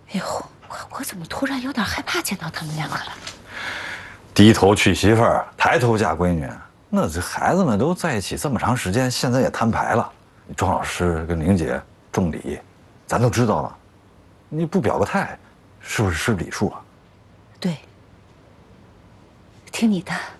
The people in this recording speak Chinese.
哎呦，我怎么突然有点害怕见到他们两个了？ 低头娶媳妇儿，抬头嫁闺女。那这孩子们都在一起这么长时间，现在也摊牌了。庄老师跟玲姐重礼，咱都知道了。你不表个态，是不是失礼数啊？ 对，听你的。